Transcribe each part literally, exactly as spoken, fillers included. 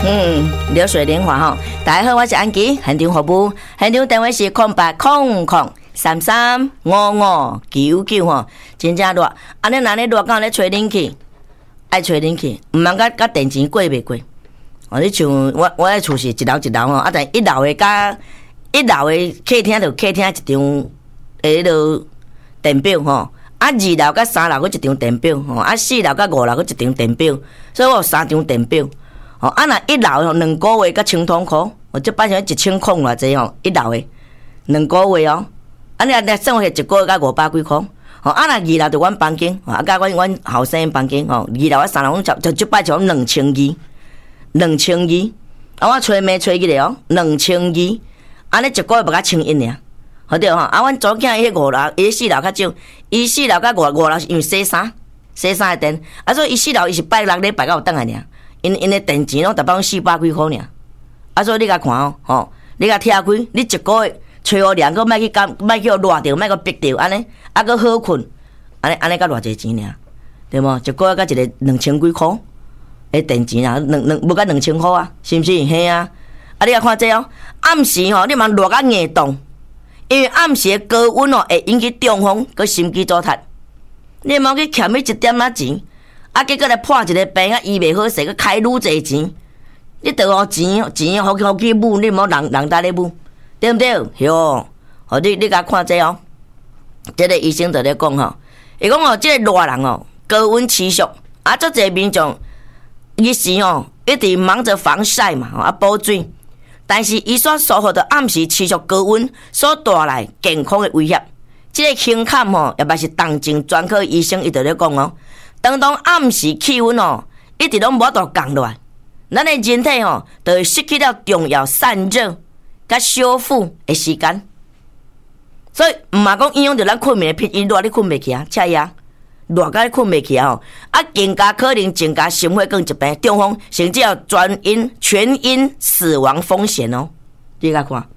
嗯，流水年华吼，大家好，我是安琪，现场服务，现场电话是空八空空三三五五九九吼，真正热，安尼若咧热，敢咧吹冷气，爱吹冷气，毋通甲甲电钱过袂过。哦，你像我我诶厝是一楼一楼吼，啊，但一楼诶甲一楼诶客厅就客厅一张诶迄落电表吼。啊，二楼甲三楼佫一张电表吼，啊四楼甲五楼佫一張電表，所以我有三張電表。吼，啊若一樓吼兩個月甲千通箍，我即擺上一千箍偌濟吼，一樓誒兩個月哦，啊你你算下一個月甲五百幾箍。吼，啊若二樓就阮房間，啊甲阮阮後生房間吼，二樓啊三樓阮就就即擺就兩千二，兩千二，啊我吹暝吹起來哦，兩千二，安尼一個月無甲千一爾。好對吼，啊，阮祖囝伊迄五樓，伊四樓較少，伊四樓甲五五樓是因為洗衫，洗衫誒電，啊，所以伊四樓伊是拜六禮拜甲有倒來爾，因因誒電錢攏逐擺四百幾箍爾，啊，所以你甲看哦，吼，你甲拆開，你一個月吹好涼，佮莫去干，莫去互熱着，莫去逼着，安尼，啊，佮好困，安尼安尼甲偌濟錢爾，對無？一個月甲一個兩千幾箍誒電錢啊，兩兩無甲兩千箍啊，是毋是？嘿啊，啊，你甲看這哦，暗時吼，你茫熱甲硬凍。因為暗時的高溫哦，會引起中風，佮心肌阻塞。你莫去欠伊一點仔錢，啊，結果來破一個病啊，醫袂好勢，佮開愈濟錢。你著互錢錢，互互去舞，你莫人人搭咧舞，對毋對？喲，吼你你甲看這哦，這個醫生就咧講吼，伊講哦，這個熱人哦，高溫持續，啊，足濟民眾伊時哦，一直忙着防曬嘛，啊，補水。但是伊所受到的暗時持續高溫所帶來健康的威脅，這個輕坎吼，也嘛是動靜專科醫生伊就咧講哦，當當暗時氣溫哦一直攏無法度降落來，咱的人體吼就會失去了重要散熱甲修復的時間，所以毋嘛講影響到咱困眠的品質，熱你困袂起啊，恰呀，熱甲你困袂起啊吼，啊更加可能增加心血管疾病、中風，甚至要全因全因死亡風險哦。你甲看，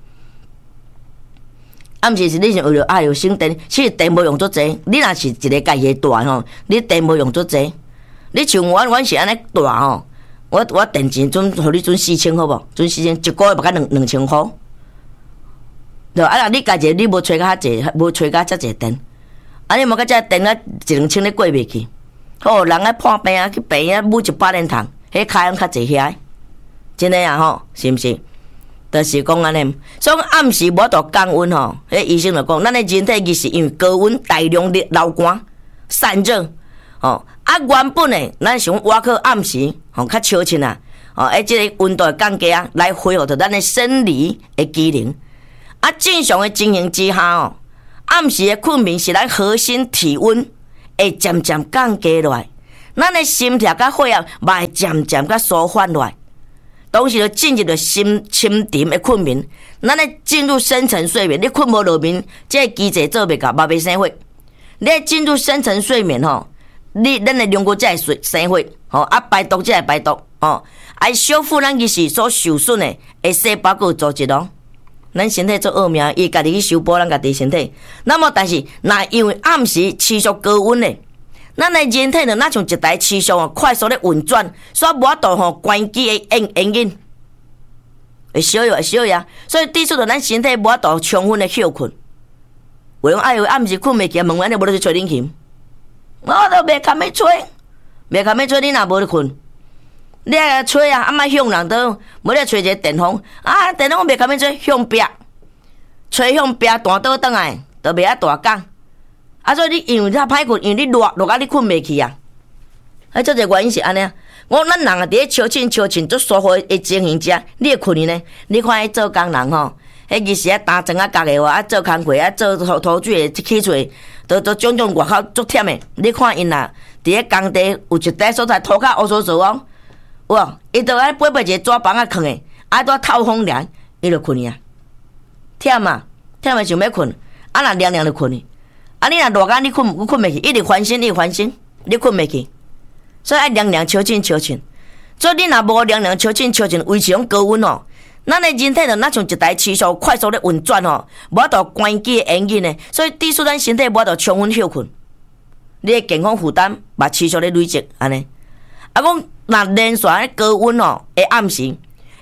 啊毋是是你是為了愛有省電，其實電無用足濟。你若是一個家己大吼，你電無用足濟。你像我，阮是安尼大吼，我我電錢準互你準四千好無？準四千，一個月無甲兩兩千箍。對啊，你家己你無吹較濟，無吹較遮濟電。啊！你莫甲遮電啊，一兩千你過袂去。好，人愛破病啊，去病啊，舞一百年堂，迄開樣較濟遐，真誒啊吼，是毋是？就是講安尼，所以暗時無法度降溫吼，迄醫生就講，咱誒人體其實因為高溫大量的流汗散熱，吼啊原本誒，咱想挖去暗時吼較少清啊，吼誒，即個溫度會降低啊，來恢復到咱誒生理誒機能。啊，正常誒情形之下吼。暗時的困眠是咱核心體溫會漸漸降低落來，咱的心跳甲血壓嘛會漸漸甲舒緩落來，當時就進入了深深沉的困眠，咱咧進入深層睡眠，你困無落眠，這個機制做袂到，嘛袂生血。你進入深層睡眠吼，你咱的兩個才會生血，吼啊排毒才會排毒，吼愛修復咱其實所受損的誒細胞個組織咯。咱身體做惡命，伊家己去修補咱家己身體。那麼，但是，若因為暗時持續高溫咧，咱的人體就若像一台持續快速咧運轉，所以無法度吼關機的應應應，會燒藥會燒藥，所以抵觸到咱身體無法度充分的休困。為講哎呦暗時困袂起，問阮你無咧去吹冷氣，我都袂堪要吹，袂堪要吹，你若無咧困。你啊吹啊，啊莫向人倒，無咧吹一個電風，啊電風袂堪要吹向壁，吹向壁彈倒轉來，就袂遐大講。啊所以你因為你歹困，因為你熱熱啊，你困袂去啊。啊，這個原因是安尼。我咱人啊，佇咧超醒超醒足舒服的情形之下，你會困呢？你看迄做工人吼，迄其實啊打針啊角的話，啊做工課啊做土土水的起厝，都都種種外口足忝的。你看因啊，佇咧工地有一塊所在塗骹烏索索哦。哇！伊就愛背背一個紙板啊，囥誒，啊都透風涼，伊就困啊，忝啊，忝誒想要困，啊若涼涼就困去，啊你若熱間你困，你困袂去，一直翻身，一直翻身，你困袂去，所以愛涼涼超醒超醒，所以你若無涼涼超醒超醒，維持種高溫哦，咱誒人體就若像一台持續快速咧運轉哦，無法度關機誒原因誒，所以抵觸咱身體無法度充分休困，你誒健康負擔嘛持續咧累積安尼。啊，講若連續咧高溫哦，會暗時，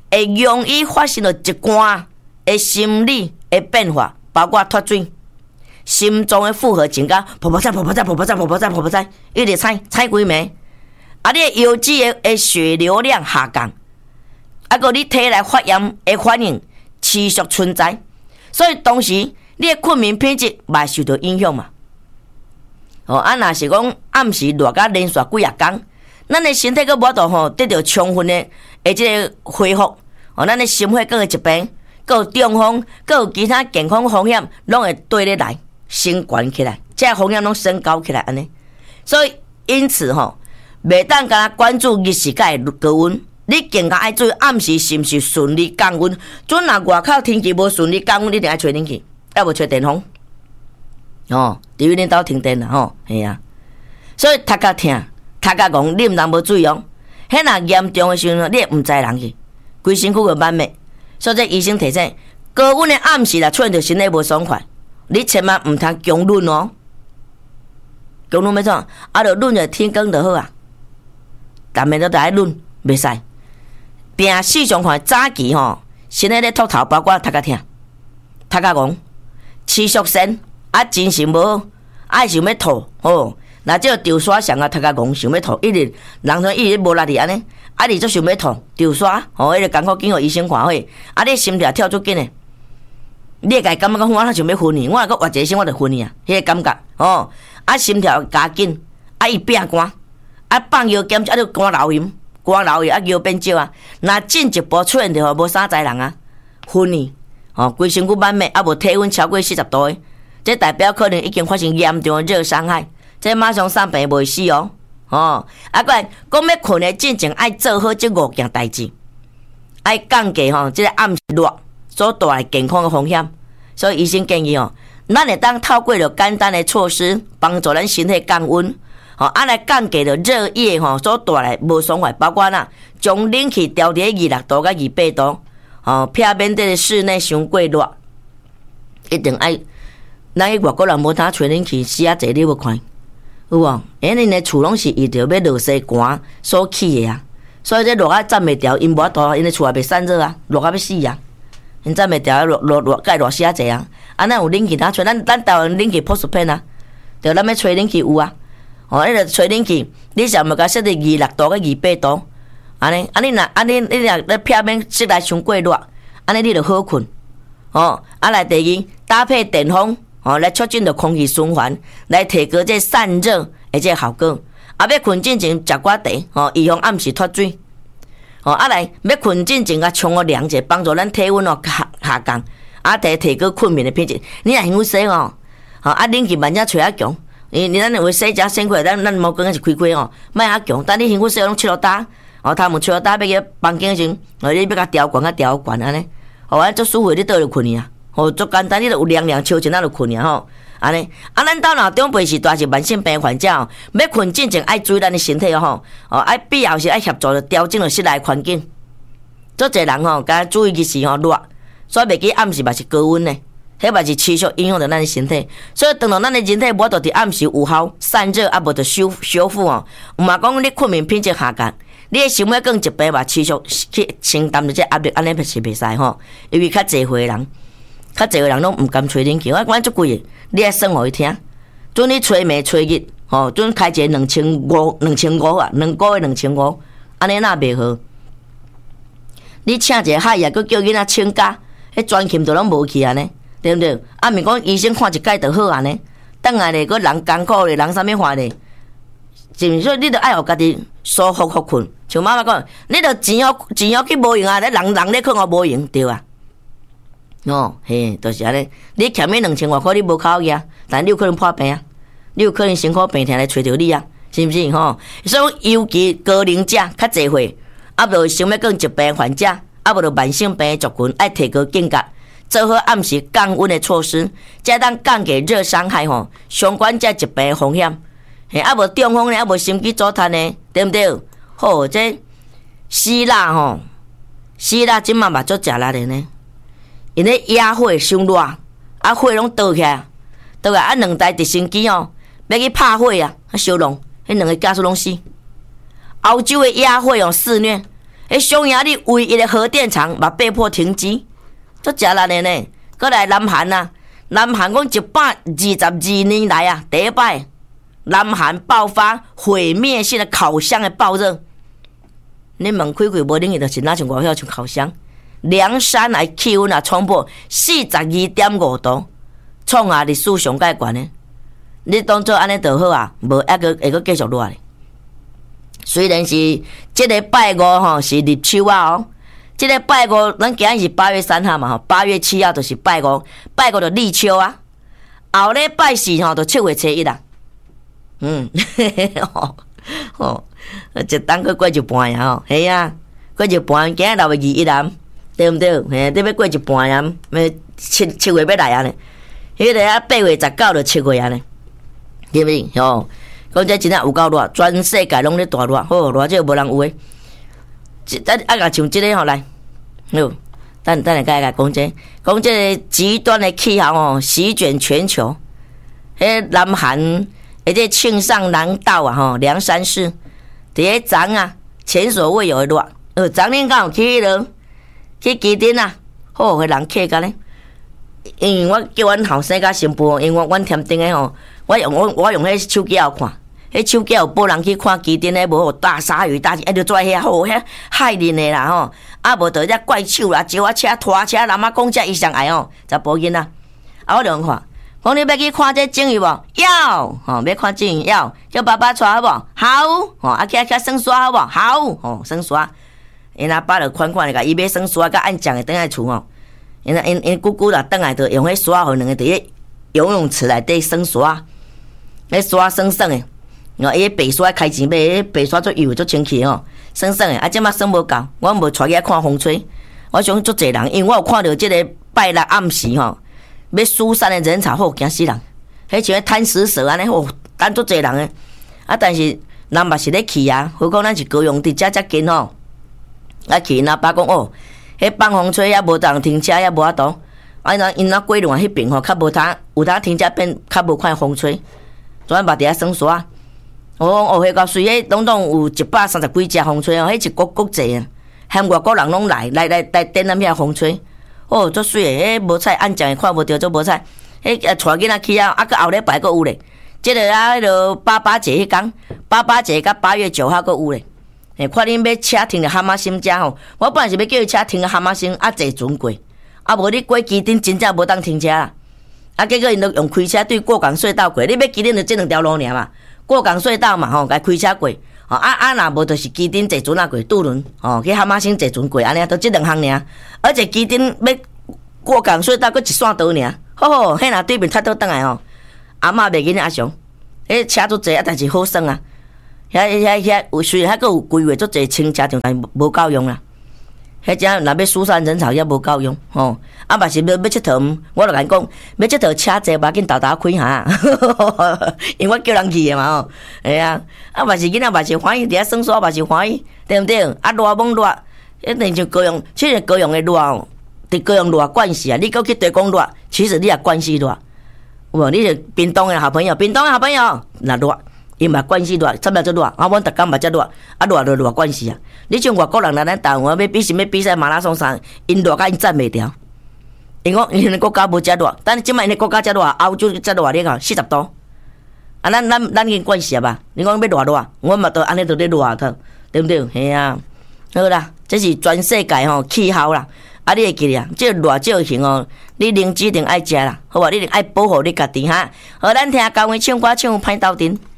会容易发生到一寡的心理的变化，包括脱水、心脏的负荷增加，噗噗仔、噗噗仔、噗噗仔、噗噗仔、噗噗仔，一直踩踩几暝，啊，你的腰子的的血流量下降，啊，个你体内发炎的反应持续存在，所以同时你的睡眠品质嘛受到影响嘛。哦，啊，若是讲暗时热甲连续几啊天，咱的身体佫无度吼得到充分的的即个恢复，哦，咱的心血佫有疾病，佫有中风，佫有其他健康风险，拢会对咧来升悬起来，即个风险拢升高起来安尼。所以因此吼，袂当干关注日时甲的高温，你更加爱注意暗时是毋是顺利降温。准若外口天气无顺利降温，你一定爱吹冷气，要无吹电风。哦，除非恁兜停电啦吼，系啊。所以头壳痛、头壳戆，你毋通无注意哦。迄若严重的时候，你会毋知人去，规身躯个慢灭。所以这医生提醒，高温的暗时啦，出现着身体无爽快，你千万毋通强忍哦。强忍要怎？啊，着忍着天光就好啊。逐暝都得爱忍，袂使。病四常看早期吼，身体咧秃头，包括头壳痛、头壳戆、持续性。啊，精神无好，爱想要吐吼。若即个潮沙上啊，头壳戆想要吐，一直人像一直无力力安尼，啊，你就想要吐，潮沙吼，迄个艰苦经过医生看会，啊，你心跳跳足紧诶，你会家感觉讲我想要昏去，我若搁活一声我就昏去啊，迄个感觉吼，啊，心跳加紧，啊，伊变寒，啊，放药减啊，就肝流炎，肝流炎啊，药变少啊，若进一步出现着吼，无啥灾人啊，昏去，吼，规身躯慢灭，啊，无体温超过四十度诶。这代表可能已经发生严重的热伤害，这马上送病袂死哦。哦，啊，个讲要困的进前爱做好这五件代志，爱降低吼这个暗时热所带来健康的风险。所以医生建议哦，咱会当透过着简单的措施，帮助咱身体降温，吼、哦，啊来降低着热液吼所带来无爽快，包括呐将冷气调伫二六度到二八度，哦，避免这个室内伤过热，一定爱。咱去外国人无通吹冷气，死啊济你要看，有无？因恁的厝拢是依着要热西寒所起的啊，所以这热啊站袂调，因无法度，因的厝也袂散热啊，热啊要死啊，因站袂调，热热热，该热死啊济啊！啊，咱有冷气通吹，咱咱台湾冷气普速片啊，着咱要吹冷气有啊，哦，迄个吹冷气，你想要甲设定二六度到二八度，安尼，安尼若安尼，你若咧避免室内伤过热，安尼你着好困，哦，啊来第二搭配电风。哦，来促进着空气循环，来提高这散热的这效果。啊，要困之前食寡茶，哦，预防暗时脱水。哦，啊来要困之前啊，冲个凉者，帮助咱体温哦下下降，啊，提提高困眠的品质。你若休息哦，哦，啊，冷气慢只吹啊强，你你咱会洗只先开，咱咱毛根是开开哦，莫啊强。但你身躯洗拢七落打，哦，他们吹落打要去房间时，哦，你要甲调悬啊调悬安尼，哦，安足舒服，你倒就困去啊。哦，足简单，你著有凉凉秋千，咱就困呀吼，安尼。啊，咱兜若长辈是大是慢性病患者哦，要困之前爱注意咱的身体哦吼，哦，爱必要时爱协助着调整着室内环境。足侪人吼，甲注意日时吼热，所以袂记暗时嘛是高温呢，迄嘛是持续影响着咱的身体。所以当然咱的人体无度伫暗时有效散热，啊无着修修复哦，毋嘛讲你睡眠品质下降，你的心血管疾病嘛持续去承担着这压力，安尼是袂使吼，因为较侪岁人。较侪个人拢毋甘吹冷气，我讲足贵个，你爱算互伊听。准你吹暝吹日，吼、哦，准开一个两千五、两千五啊，两个月两千五，安尼那袂好。你请一个海爷，佮叫囡仔请假，迄专勤都拢无去安尼，对不对？啊，毋讲医生看一届就好安尼，等下咧，佮人艰苦咧，人啥物话咧？是毋？所以你着爱互家己舒服服困。像妈妈讲，你着钱要钱要去无用啊，咧人人咧困我无用，对啊。哦，嘿，就是安尼。你欠迄两千外块，你无靠呀，但你有可能破病啊，你有可能辛苦病痛来找着你啊，是毋是吼？所以尤其高龄者较侪岁，啊，无心血管疾病患者，啊，无着慢性病族群，爱提高警觉，做好暗时降温的措施，才当降低热伤害吼，相关这疾病的风险。嘿，啊，无中风呢，啊，无心肌阻断呢，对毋对？好，这希腊吼，希腊即嘛嘛足食力的呢。因咧野火伤热，啊火拢倒起来，倒来啊两台直升机哦，要去拍火啊，啊烧拢，迄两个驾驶拢死。欧洲的野火哦肆虐， 迄匈牙利唯一的核电厂嘛被迫停机，足食力的呢。过来南韩啊，南韩讲一百二十二年来啊，第一摆南韩爆发毁灭性的烤箱的爆热。你门开开无冷气，就是哪像外口像烤箱。凉山来气温啊冲破四十二点五度，创下历史上介悬的。你当做安尼就好啊，无还个会个继续热咧。虽然是这个拜五吼是立秋啊哦，这个拜五咱今日是八月三号嘛吼，八月七号就是拜五，拜五就立秋啊。后礼拜四吼就七月初一啦。嗯，吼吼，一当去过一半呀吼，系啊，过一半，今日六月二一啦。对毋对？嘿，你要过一半啊，要七七月要来啊呢。迄个啊，八月十九就七月啊呢，对不对？吼，讲这真正有够热，全世界拢咧大热，好热这无人有诶。咱啊个像即个吼来，哟，等等来甲甲讲这，讲这个极端的气候哦，席卷全球。迄南韩，迄个庆尚南道啊，吼，凉山市，伫迄昨啊，前所未有的热。呃，昨天敢有去迄落？去基丁啊，好互人客甲咧。因为我叫阮后生甲新妇，因为阮添丁诶吼，我用我我用迄手机有看，迄手机有报人去看基丁诶，无有大鲨鱼、大，哎，就做遐好遐害人诶啦吼。啊，无就遐怪手啦，招啊车、拖车，人啊讲遮伊上爱吼，查甫囡仔。啊，我就看，讲你要去看这鲸鱼无？要，吼，要看鲸鱼要，叫爸爸带好无？好，吼，啊，去去耍耍好无？好，吼，耍耍。因阿爸就款款的甲伊要耍沙，甲按酱的倒来厝吼。因因因姑姑啦，倒来就用迄沙，互两个伫咧游泳池内底耍沙，迄沙爽爽的。哦，伊白沙开钱买，迄白沙足油足清气吼，爽爽的。啊，即马耍无够，我无带去看风吹。我想足侪人，因为我有看到即个拜六暗时吼，要疏散的人潮，好惊死人。迄像贪食蛇安尼，吼，等足侪人的。啊，但是人嘛是咧去啊，何况咱是高雄伫遮遮近吼。啊去因阿爸讲哦，迄放风吹也无当停车也无法度，啊因因阿过路迄边吼较无通有通停车变较无看风吹，昨晚嘛伫遐耍沙，我讲哦迄个水迄拢拢有一百三十几只风吹哦，迄一国国际啊，含外国人拢来来来来点咱遐风吹，哦足水诶，迄无彩按酱看无着足无彩，迄带囡仔去啊，啊个后礼拜阁有咧，即个啊迄落八八节迄天，八八节甲八月九号阁有咧。诶，看恁要车停伫蛤蟆心遮吼，我本来是要叫伊车停伫蛤蟆心，啊坐船过，啊无你过基顶真正无当停车啦，啊结果因都用开车对过港隧道过，你要基顶就这两条路尔嘛，过港隧道嘛吼，该开车过，吼啊啊若无就是基顶坐船啊过，渡轮吼去蛤蟆心坐船过，安尼都这两项尔，而且基顶要过港隧道，搁一线道尔，好好，迄若对面踢倒转来吼，阿嬷袂记阿上，迄车足济啊，但是好耍啊。遐遐遐有虽然还阁有规划足侪清车场，但无够用啦。迄只若要疏散人潮也无够用，吼。啊，嘛是要要佚佗，我就甲因讲，要佚佗车济，无要紧豆豆开下，因为我叫人去的嘛，吼。哎啊，啊嘛是囡仔嘛是欢喜，伫遐耍耍嘛是欢喜，对毋对？啊热猛热，一定就高雄，其实高雄的热哦，伫高雄热惯势啊。你搁去地讲热，其实你也惯势热。有你是屏东的好朋友，屏东的好朋友，那热。因嘛关系热，差不多就热，啊，阮逐工嘛则热，啊热就热关系啊。你像外国人来咱台湾要比什么比赛马拉松啥，因热甲因站袂掉。因讲因个国家无遮热，但是即摆因个国家遮热，欧洲遮热，你看四十度。啊，咱咱咱因关系啊吧？你讲要热热，我嘛都安尼都咧热头，对不对？嘿啊，好啦，这是全世界吼气候啦。啊，你会记啊？这热这型哦，你灵芝一定爱食啦，好吧？你一定爱保护你家己哈。好，咱听高音唱歌唱歹斗阵。